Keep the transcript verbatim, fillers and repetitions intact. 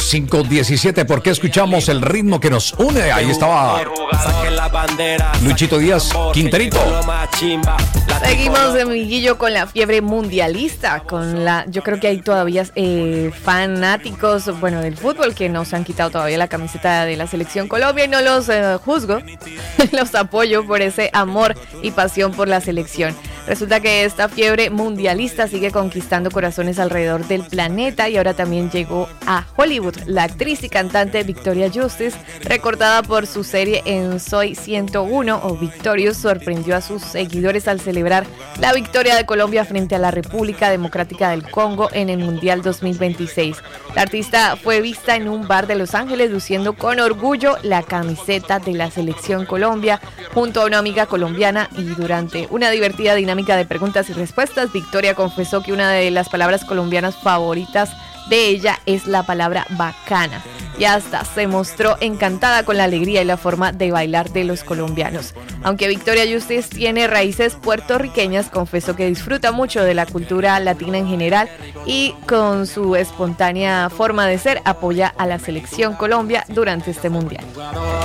cinco diecisiete. ¿Por qué escuchamos el ritmo que nos une? Ahí estaba Luchito Díaz, Quinterito. Seguimos, amiguillo, con la fiebre mundialista, con la, yo creo que hay todavía eh, fanáticos, bueno, del fútbol que nos han quitado todavía la camiseta de la selección Colombia, y no los eh, juzgo, los apoyo por ese amor y pasión por la selección. Resulta que esta fiebre mundialista sigue conquistando corazones alrededor del planeta y ahora también llegó a Hollywood. La actriz y cantante Victoria Justice, recordada por su serie en Soy ciento uno o Victorious, sorprendió a sus seguidores al celebrar la victoria de Colombia frente a la República Democrática del Congo en el Mundial dos mil veintiséis. La artista fue vista en un bar de Los Ángeles luciendo con orgullo la camiseta de la selección Colombia junto a una amiga colombiana, y durante una divertida dinámica de preguntas y respuestas, Victoria confesó que una de las palabras colombianas favoritas de ella es la palabra bacana, y hasta se mostró encantada con la alegría y la forma de bailar de los colombianos. Aunque Victoria Justice tiene raíces puertorriqueñas, confesó que disfruta mucho de la cultura latina en general y con su espontánea forma de ser apoya a la selección Colombia durante este mundial.